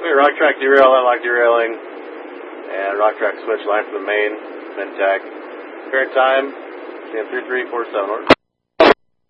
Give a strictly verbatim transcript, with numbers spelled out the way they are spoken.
Copy, rock track derail, unlock derailing, and rock track switch line for the main, then tag. Current time, three three four seven.